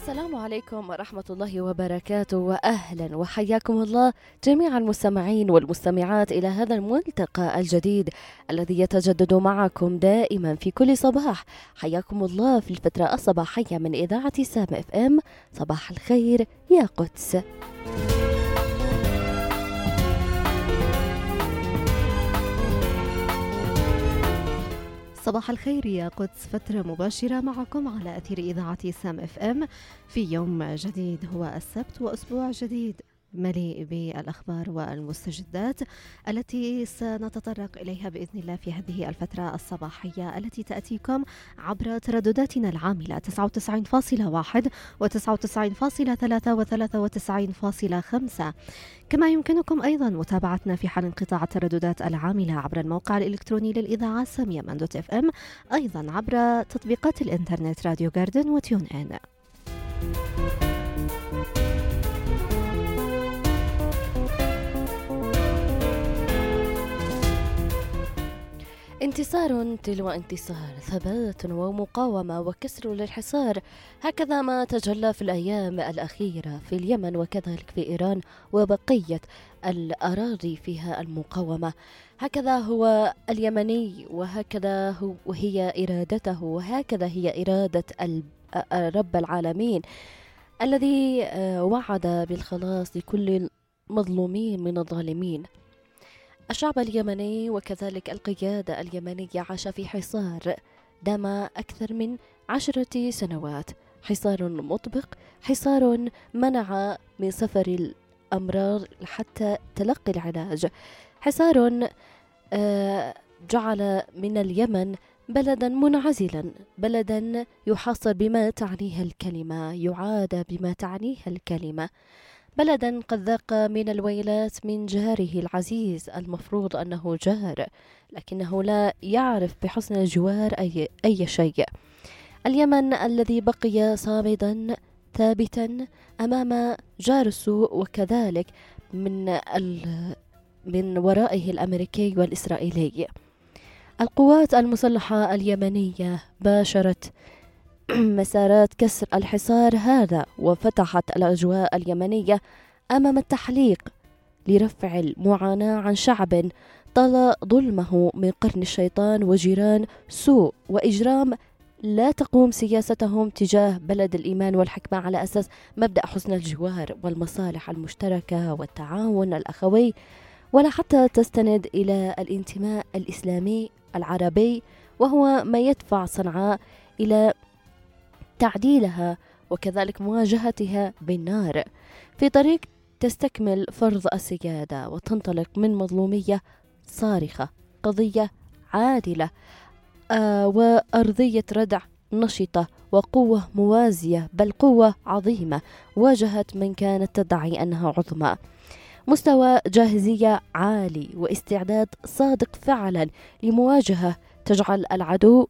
السلام عليكم ورحمة الله وبركاته، وأهلا وحياكم الله جميع المستمعين والمستمعات إلى هذا الملتقى الجديد الذي يتجدد معكم دائما في كل صباح. حياكم الله في الفترة الصباحية من إذاعة سام اف ام. صباح الخير يا قدس. صباح الخير يا قدس، فترة مباشرة معكم على أثير إذاعة سام اف ام في يوم جديد هو السبت، وأسبوع جديد مليء بالأخبار والمستجدات التي سنتطرق إليها بإذن الله في هذه الفترة الصباحية التي تأتيكم عبر تردداتنا العاملة 99.1 و99.3 و93.5. كما يمكنكم أيضا متابعتنا في حال انقطاع الترددات العاملة عبر الموقع الإلكتروني للإذاعة سامية.fm، أيضا عبر تطبيقات الإنترنت راديو جاردن وتيون إن. انتصار تلو انتصار، ثبات ومقاومة وكسر للحصار، هكذا ما تجلى في الأيام الأخيرة في اليمن وكذلك في إيران وبقية الأراضي فيها المقاومة. هكذا هو اليمني، وهي إرادته، وهكذا هي إرادة رب العالمين الذي وعد بالخلاص لكل المظلومين من الظالمين. الشعب اليمني وكذلك القيادة اليمنية عاش في حصار دام أكثر من 10 سنوات، حصار مطبق، حصار منع من سفر الأمراض حتى تلقي العلاج، حصار جعل من اليمن بلدا منعزلا، بلدا يحاصر بما تعنيه الكلمة، يعاد بما تعنيه الكلمة، بلدا قد ذاق من الويلات من جاره العزيز، المفروض أنه جار لكنه لا يعرف بحسن الجوار أي شيء. اليمن الذي بقي صامدا ثابتا أمام جار السوء، وكذلك من ورائه الأمريكي والإسرائيلي. القوات المسلحة اليمنية باشرت مسارات كسر الحصار هذا، وفتحت الأجواء اليمنية أمام التحليق لرفع المعاناة عن شعب طال ظلمه من قرن الشيطان وجيران سوء وإجرام لا تقوم سياستهم تجاه بلد الإيمان والحكمة على أساس مبدأ حسن الجوار والمصالح المشتركة والتعاون الأخوي، ولا حتى تستند إلى الانتماء الإسلامي العربي، وهو ما يدفع صنعاء إلى تعديلها وكذلك مواجهتها بالنار في طريق تستكمل فرض السيادة وتنطلق من مظلومية صارخة، قضية عادلة وأرضية ردع نشطة وقوة موازية، بل قوة عظيمة واجهت من كانت تدعي أنها عظمى، مستوى جاهزية عالي واستعداد صادق فعلا لمواجهة تجعل العدو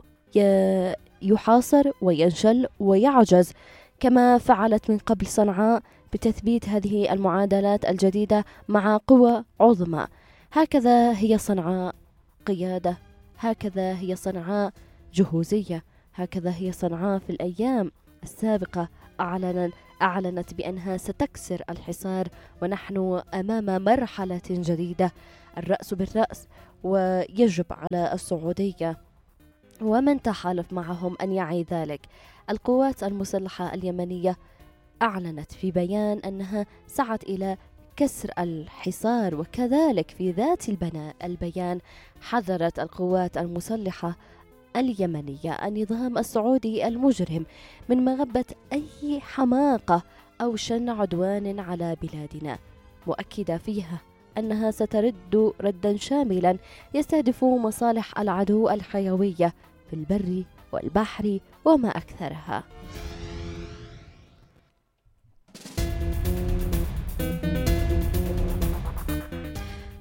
يحاصر وينشل ويعجز، كما فعلت من قبل صنعاء بتثبيت هذه المعادلات الجديدة مع قوى عظمى. هكذا هي صنعاء قيادة، هكذا هي صنعاء جهوزية، هكذا هي صنعاء في الأيام السابقة أعلنت بأنها ستكسر الحصار، ونحن أمام مرحلة جديدة، الرأس بالرأس، ويجب على السعودية ومن تحالف معهم أن يعي ذلك. القوات المسلحة اليمنية أعلنت في بيان أنها سعت إلى كسر الحصار، وكذلك في ذات البيان حذرت القوات المسلحة اليمنية النظام السعودي المجرم من مغبة أي حماقة أو شن عدوان على بلادنا، مؤكدة فيها أنها سترد ردا شاملا يستهدف مصالح العدو الحيوية في البر والبحر وما أكثرها.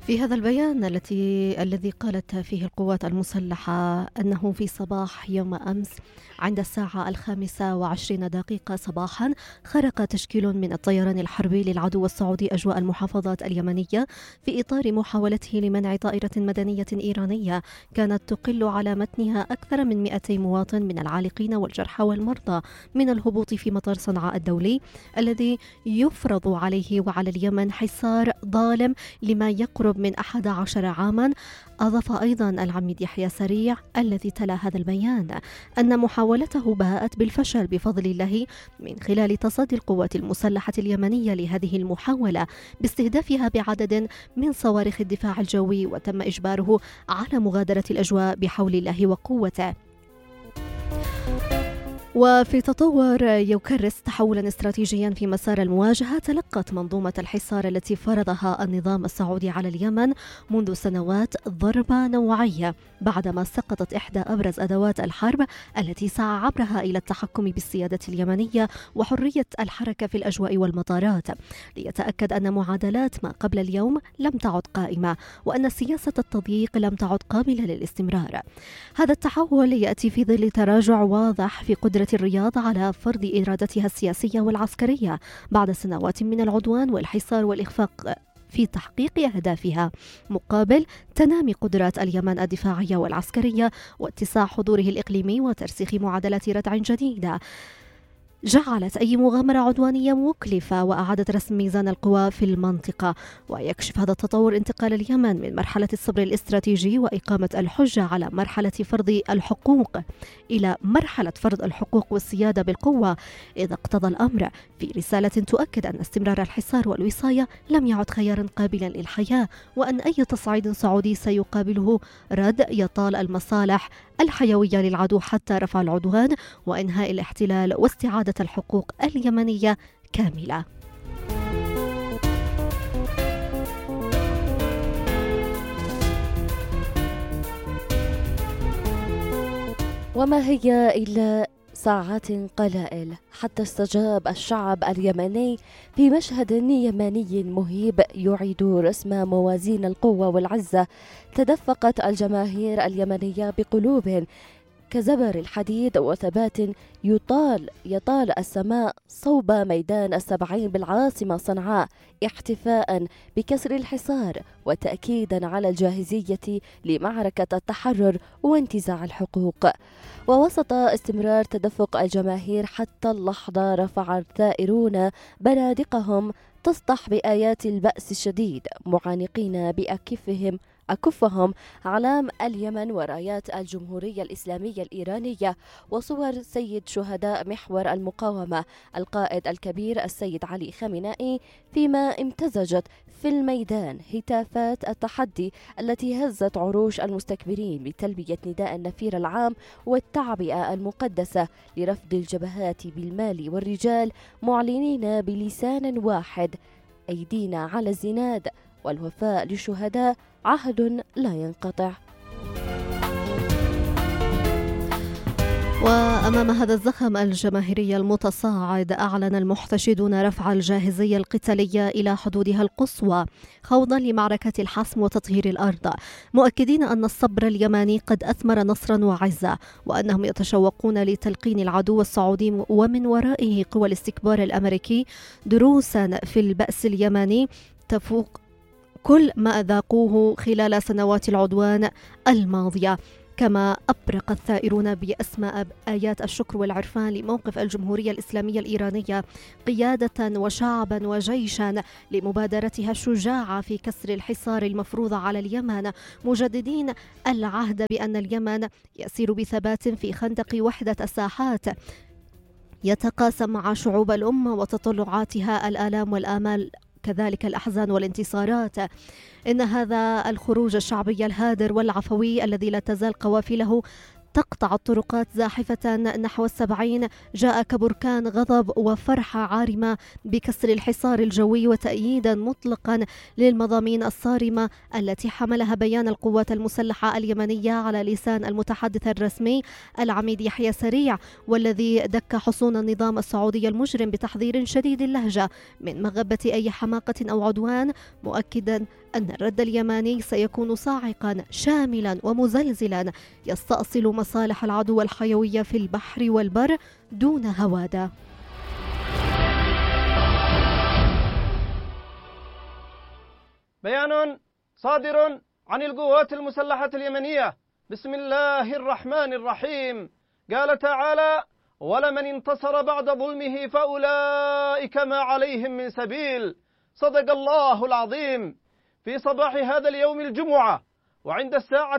في هذا البيان الذي قالت فيه القوات المسلحة أنه في صباح يوم أمس عند الساعة 5:20 صباحا خرق تشكيل من الطيران الحربي للعدو السعودي أجواء المحافظات اليمنية في إطار محاولته لمنع طائرة مدنية إيرانية كانت تقل على متنها أكثر من 200 مواطن من العالقين والجرحى والمرضى من الهبوط في مطار صنعاء الدولي الذي يفرض عليه وعلى اليمن حصار ظالم لما يقرب من 11 عاما. أضاف أيضا العميد يحيى سريع الذي تلا هذا البيان أن محاولته باءت بالفشل بفضل الله من خلال تصدي القوات المسلحة اليمنية لهذه المحاولة باستهدافها بعدد من صواريخ الدفاع الجوي، وتم إجباره على مغادرة الأجواء بحول الله وقوته. وفي تطور يكرس تحولا استراتيجيا في مسار المواجهة، تلقت منظومة الحصار التي فرضها النظام السعودي على اليمن منذ سنوات ضربة نوعية بعدما سقطت إحدى أبرز أدوات الحرب التي سعى عبرها إلى التحكم بالسيادة اليمنية وحرية الحركة في الأجواء والمطارات، ليتأكد أن معادلات ما قبل اليوم لم تعد قائمة وأن سياسة التضييق لم تعد قابلة للاستمرار. هذا التحول يأتي في ظل تراجع واضح في قدرة الرياض على فرض إرادتها السياسية والعسكرية بعد سنوات من العدوان والحصار والإخفاق في تحقيق أهدافها، مقابل تنامي قدرات اليمن الدفاعية والعسكرية واتساع حضوره الإقليمي وترسيخ معادلات ردع جديدة جعلت أي مغامرة عدوانية مكلفة وأعادت رسم ميزان القوى في المنطقة. ويكشف هذا التطور انتقال اليمن من مرحلة الصبر الاستراتيجي وإقامة الحجة على مرحلة فرض الحقوق إلى مرحلة فرض الحقوق والسيادة بالقوة، إذا اقتضى الأمر في رسالة تؤكد أن استمرار الحصار والوصاية لم يعد خيارا قابلا للحياة، وأن أي تصعيد سعودي سيقابله رد يطال المصالح الحيوية للعدو حتى رفع العدوان وإنهاء الاحتلال واستعادة الحقوق اليمنية كاملة. وما هي إلا ساعات قلائل حتى استجاب الشعب اليمني في مشهد يمني مهيب يعيد رسم موازين القوة والعزة. تدفقت الجماهير اليمنية بقلوب كزبر الحديد وثبات يطال السماء صوب ميدان السبعين بالعاصمة صنعاء، احتفاء بكسر الحصار وتأكيدا على الجاهزية لمعركة التحرر وانتزاع الحقوق. ووسط استمرار تدفق الجماهير حتى اللحظة رفع الثائرون بنادقهم تسطح بآيات البأس الشديد، معانقين أكفهم علام اليمن ورايات الجمهورية الإسلامية الإيرانية وصور سيد شهداء محور المقاومة القائد الكبير السيد علي خامنئي، فيما امتزجت في الميدان هتافات التحدي التي هزت عروش المستكبرين بتلبية نداء النفير العام والتعبئة المقدسة لرفض الجبهات بالمال والرجال، معلنين بلسان واحد: أيدينا على الزناد والوفاء للشهداء عهد لا ينقطع. وأمام هذا الزخم الجماهيري المتصاعد، أعلن المحتشدون رفع الجاهزية القتالية إلى حدودها القصوى خوضا لمعركة الحسم وتطهير الأرض، مؤكدين أن الصبر اليمني قد أثمر نصرا وعزة، وأنهم يتشوقون لتلقين العدو السعودي ومن ورائه قوى الاستكبار الأمريكي دروسا في البأس اليمني تفوق كل ما ذاقوه خلال سنوات العدوان الماضية. كما أبرق الثائرون بأسماء آيات الشكر والعرفان لموقف الجمهورية الإسلامية الإيرانية قيادة وشعبا وجيشا لمبادرتها الشجاعة في كسر الحصار المفروض على اليمن، مجددين العهد بأن اليمن يسير بثبات في خندق وحدة الساحات يتقاسم مع شعوب الأمة وتطلعاتها الآلام والآمال، كذلك الأحزان والانتصارات. إن هذا الخروج الشعبي الهادر والعفوي الذي لا تزال قوافله تقطع الطرقات زاحفة نحو 70 جاء كبركان غضب وفرحة عارمة بكسر الحصار الجوي وتأييدا مطلقا للمضامين الصارمة التي حملها بيان القوات المسلحة اليمنية على لسان المتحدث الرسمي العميد يحيى سريع، والذي دك حصون النظام السعودي المجرم بتحذير شديد اللهجة من مغبة أي حماقة أو عدوان، مؤكدا أن الرد اليماني سيكون صاعقا شاملا ومزلزلا يستأصل مصالح العدو الحيوية في البحر والبر دون هوادة. بيان صادر عن القوات المسلحة اليمنية بسم الله الرحمن الرحيم. قال تعالى: ولمن انتصر بعد ظلمه فأولئك ما عليهم من سبيل. صدق الله العظيم. في صباح هذا اليوم الجمعة وعند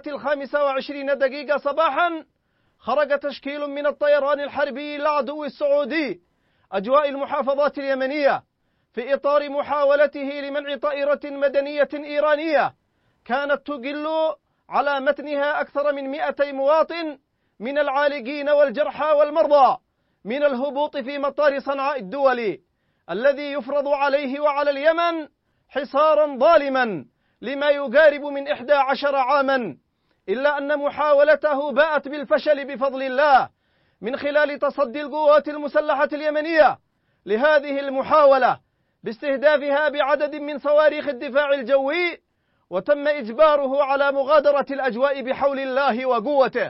5:25 صباحا خرج تشكيل من الطيران الحربي للعدو السعودي أجواء المحافظات اليمنية في إطار محاولته لمنع طائرة مدنية إيرانية كانت تجل على متنها أكثر من 200 مواطن من العالقين والجرحى والمرضى من الهبوط في مطار صنعاء الدولي الذي يفرض عليه وعلى اليمن حصارا ظالما لما يقارب من 11 عاما، إلا أن محاولته باءت بالفشل بفضل الله من خلال تصدي القوات المسلحة اليمنية لهذه المحاولة باستهدافها بعدد من صواريخ الدفاع الجوي، وتم إجباره على مغادرة الأجواء بحول الله وقوته.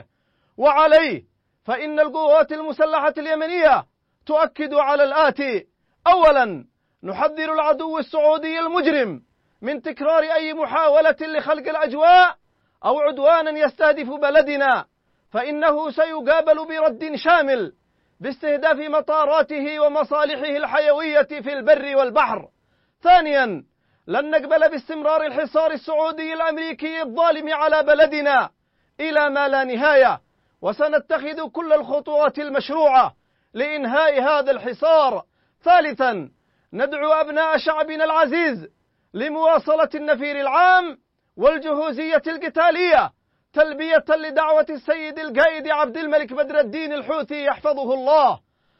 وعليه فإن القوات المسلحة اليمنية تؤكد على الآتي: أولا، نحذر العدو السعودي المجرم من تكرار أي محاولة لخلق الأجواء أو عدوانا يستهدف بلدنا، فإنه سيقابل برد شامل باستهداف مطاراته ومصالحه الحيوية في البر والبحر. ثانيا، لن نقبل باستمرار الحصار السعودي الأمريكي الظالم على بلدنا إلى ما لا نهاية، وسنتخذ كل الخطوات المشروعة لإنهاء هذا الحصار. ثالثا، ندعو أبناء شعبنا العزيز لمواصلة النفير العام والجهوزية القتالية تلبية لدعوة السيد القائد عبد الملك بدر الدين الحوثي يحفظه الله.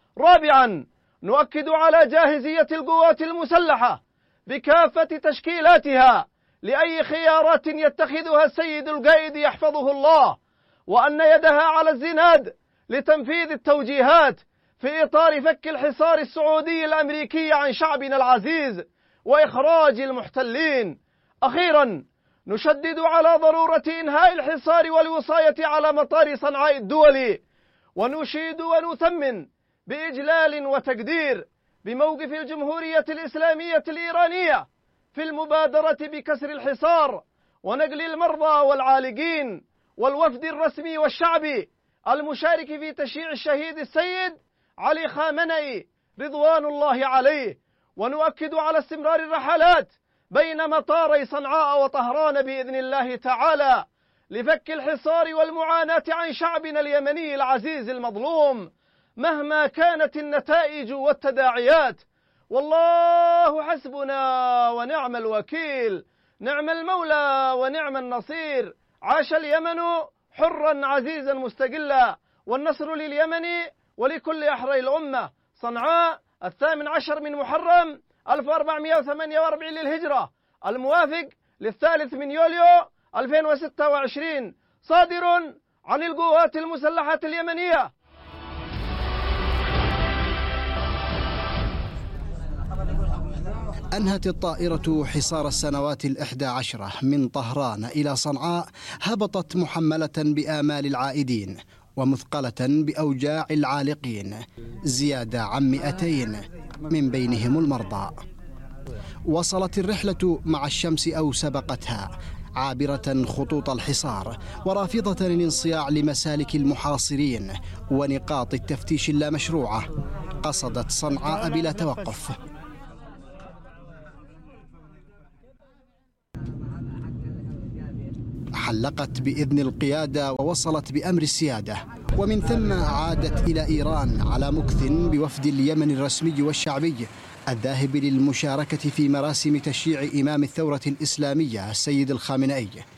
رابعا، نؤكد على جاهزية القوات المسلحة بكافة تشكيلاتها لأي خيارات يتخذها السيد القائد يحفظه الله، وأن يدها على الزناد لتنفيذ التوجيهات في إطار فك الحصار السعودي الأمريكي عن شعبنا العزيز وإخراج المحتلين. أخيرا، نشدد على ضرورة إنهاء الحصار والوصاية على مطار صنعاء الدولي، ونشيد ونثمن بإجلال وتقدير بموقف الجمهورية الإسلامية الإيرانية في المبادرة بكسر الحصار ونقل المرضى والعالقين والوفد الرسمي والشعبي المشارك في تشييع الشهيد السيد علي خامنئي رضوان الله عليه. ونؤكد على استمرار الرحلات بين مطاري صنعاء وطهران بإذن الله تعالى لفك الحصار والمعاناة عن شعبنا اليمني العزيز المظلوم مهما كانت النتائج والتداعيات. والله حسبنا ونعم الوكيل، نعم المولى ونعم النصير. عاش اليمن حرا عزيزا مستقلا، والنصر لليمن ولكل أحرى الأمة. صنعاء 18 من محرم 1448 للهجرة، الموافق 3 يوليو 2026، صادر عن القوات المسلحة اليمنية. أنهت الطائرة حصار السنوات 11 من طهران إلى صنعاء، هبطت محملة بآمال العائدين ومثقلة بأوجاع العالقين، زيادة عن 200 من بينهم المرضى. وصلت الرحلة مع الشمس أو سبقتها، عابرة خطوط الحصار ورافضة الانصياع لمسالك المحاصرين ونقاط التفتيش اللامشروعة. قصدت صنعاء بلا توقف. حلقت بإذن القيادة ووصلت بأمر السيادة، ومن ثم عادت إلى إيران على مكث بوفد اليمن الرسمي والشعبي الذاهب للمشاركة في مراسم تشييع إمام الثورة الإسلامية السيد الخامنئي.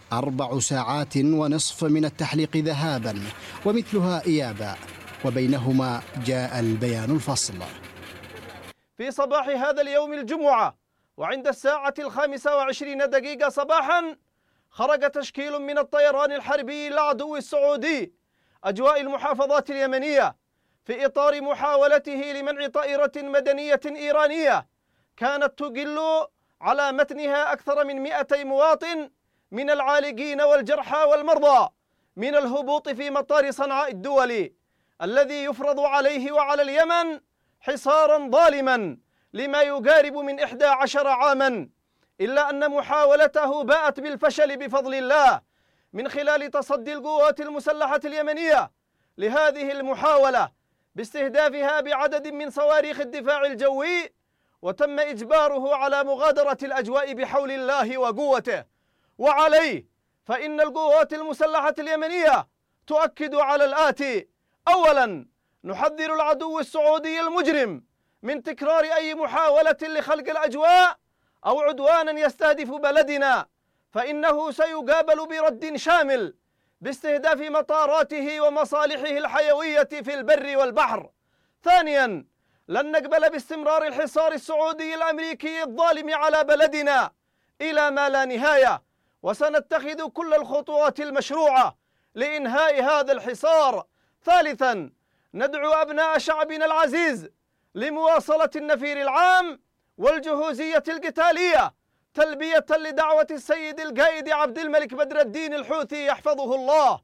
4 ساعات ونصف من التحليق ذهابا ومثلها إيابا، وبينهما جاء البيان الفصل. في صباح هذا اليوم الجمعة وعند الساعة 25 صباحا خرج تشكيل من الطيران الحربي للعدو السعودي أجواء المحافظات اليمنية في إطار محاولته لمنع طائرة مدنية إيرانية كانت تجل على متنها أكثر من 200 مواطن من العالقين والجرحى والمرضى من الهبوط في مطار صنعاء الدولي الذي يفرض عليه وعلى اليمن حصارا ظالما لما يقارب من 11 عاما، إلا أن محاولته باءت بالفشل بفضل الله من خلال تصدي القوات المسلحة اليمنية لهذه المحاولة باستهدافها بعدد من صواريخ الدفاع الجوي، وتم إجباره على مغادرة الأجواء بحول الله وقوته. وعليه فإن القوات المسلحة اليمنية تؤكد على الآتي: أولا، نحذر العدو السعودي المجرم من تكرار أي محاولة لخلق الأجواء أو عدوان يستهدف بلدنا، فإنه سيقابل برد شامل باستهداف مطاراته ومصالحه الحيوية في البر والبحر. ثانيا، لن نقبل باستمرار الحصار السعودي الأمريكي الظالم على بلدنا إلى ما لا نهاية، وسنتخذ كل الخطوات المشروعة لإنهاء هذا الحصار. ثالثا، ندعو أبناء شعبنا العزيز لمواصلة النفير العام والجهوزية القتالية تلبية لدعوة السيد القائد عبد الملك بدر الدين الحوثي يحفظه الله.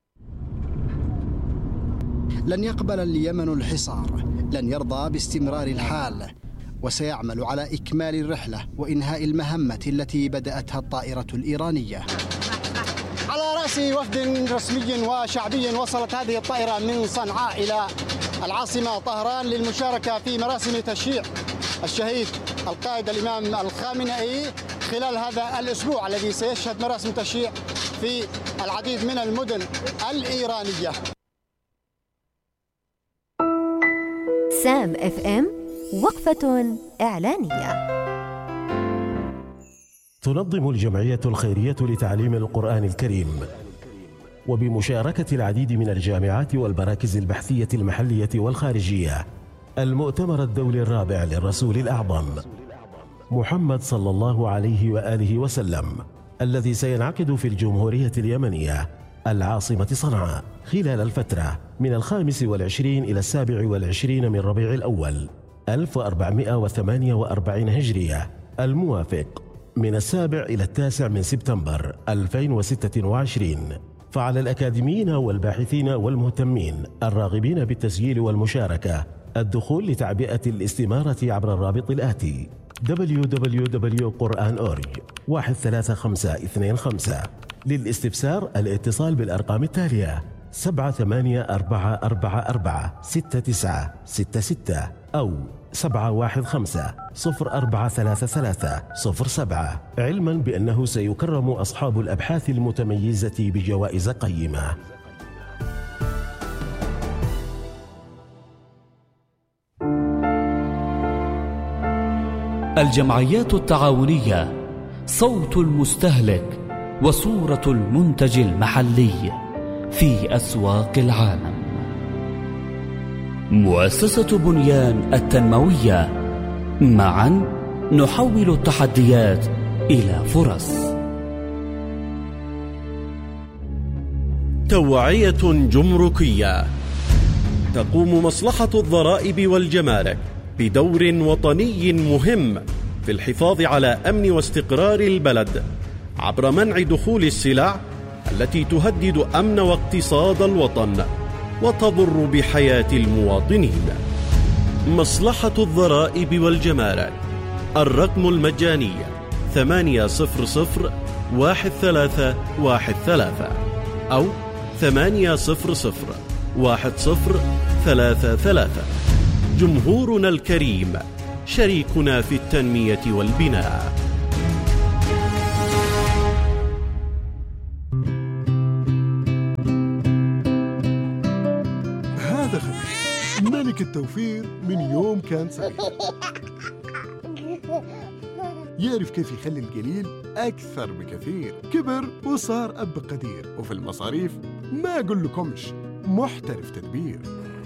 لن يقبل اليمن الحصار، لن يرضى باستمرار الحال، وسيعمل على إكمال الرحلة وإنهاء المهمة التي بدأتها الطائرة الإيرانية. على رأس وفد رسمي وشعبي وصلت هذه الطائرة من صنعاء إلى العاصمة طهران للمشاركة في مراسم تشييع الشهيد القائد الإمام الخامنئي خلال هذا الأسبوع الذي سيشهد مراسم تشييع في العديد من المدن الإيرانية. سام اف ام وقفة إعلانية. تنظم الجمعية الخيرية لتعليم القرآن الكريم وبمشاركة العديد من الجامعات والمراكز البحثية المحلية والخارجية المؤتمر الدولي الرابع للرسول الأعظم محمد صلى الله عليه وآله وسلم، الذي سينعقد في الجمهورية اليمنية العاصمة صنعاء خلال الفترة من 25 إلى 27 من ربيع الأول 1448 هجرية، الموافق من 7 إلى 9 من سبتمبر 2026. فعلى الأكاديميين والباحثين والمهتمين الراغبين بالتسجيل والمشاركة الدخول لتعبئة الاستمارة عبر الرابط الآتي: www.quran.org 13525. للاستفسار الاتصال بالأرقام التالية: 7844496966 أو 715-043307، علما بأنه سيكرم أصحاب الأبحاث المتميزة بجوائز قيمة. الجمعيات التعاونية صوت المستهلك وصورة المنتج المحلي في أسواق العالم. مؤسسة بنيان التنموية، معا نحول التحديات إلى فرص. توعية جمركية. تقوم مصلحة الضرائب والجمارك بدور وطني مهم في الحفاظ على أمن واستقرار البلد عبر منع دخول السلع التي تهدد أمن واقتصاد الوطن وتضر بحياة المواطنين. مصلحة الضرائب والجمارك، الرقم المجاني 8001313 أو 8001033. جمهورنا الكريم شريكنا في التنمية والبناء. هذا خفيف ملك التوفير من يوم كان سعيد. يعرف كيف يخلي القليل أكثر بكثير. كبر وصار أب قدير، وفي المصاريف ما أقول لكمش محترف تدبير.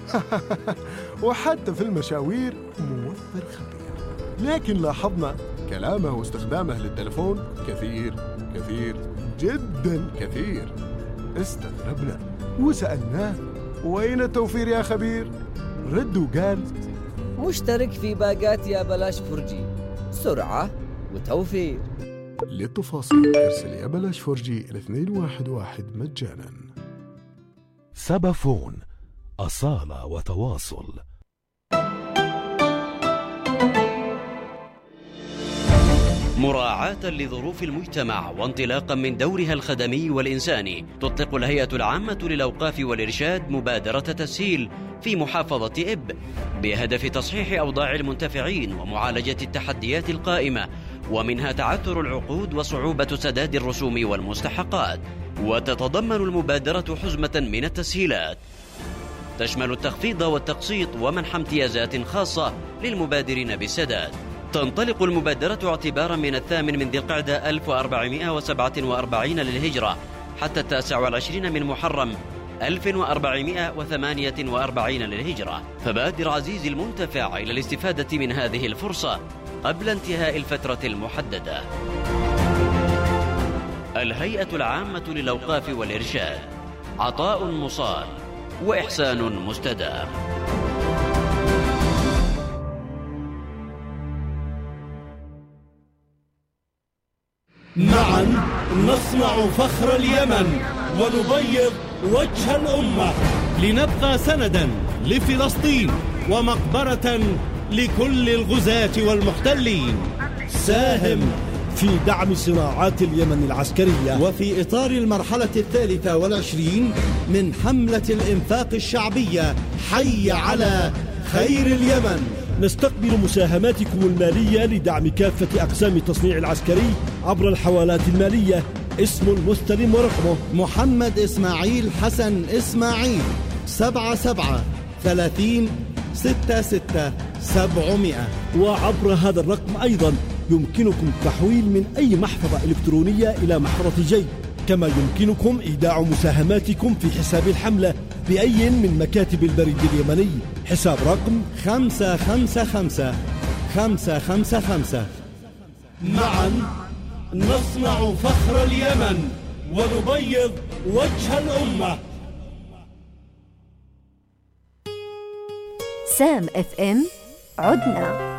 وحتى في المشاوير موفر خبير. لكن لاحظنا كلامه واستخدامه للتلفون كثير كثير جدا كثير. استغربنا وسألناه وين التوفير يا خبير؟ رد وقال مشترك في باقات يا بلاش فرجي، سرعة وتوفير. للتفاصيل ارسل يا بلاش فرجي 211 مجانا. سبافون، أصالة وتواصل. مراعاة لظروف المجتمع وانطلاقا من دورها الخدمي والإنساني، تطلق الهيئة العامة للأوقاف والإرشاد مبادرة تسهيل في محافظة إب بهدف تصحيح أوضاع المنتفعين ومعالجة التحديات القائمة، ومنها تعثر العقود وصعوبة سداد الرسوم والمستحقات. وتتضمن المبادرة حزمة من التسهيلات تشمل التخفيض والتقسيط ومنح امتيازات خاصة للمبادرين بالسداد. تنطلق المبادرة اعتبارا من 8 ذي القعدة 1447 للهجرة حتى 29 من محرم 1448 للهجرة. فبادر عزيزي المنتفع إلى الاستفادة من هذه الفرصة قبل انتهاء الفترة المحددة. الهيئة العامة للأوقاف والإرشاد، عطاء مصال وإحسان مستدام. معا نصنع فخر اليمن ونبيض وجه الأمة، لنبقى سندا لفلسطين ومقبرة لكل الغزاة والمحتلين. ساهم في دعم صناعات اليمن العسكرية وفي إطار المرحلة 23 من حملة الإنفاق الشعبية حي على خير اليمن. نستقبل مساهماتكم المالية لدعم كافة أقسام التصنيع العسكري عبر الحوالات المالية. اسم المستلم ورقمه محمد إسماعيل حسن إسماعيل 77 30 66 700. وعبر هذا الرقم أيضا يمكنكم التحويل من أي محفظة إلكترونية إلى محفظة جي، كما يمكنكم إيداع مساهماتكم في حساب الحملة بأي من مكاتب البريد اليمني. حساب رقم 555 555. معا نصنع فخر اليمن ونبيض وجه الأمة. سام FM، عدنا.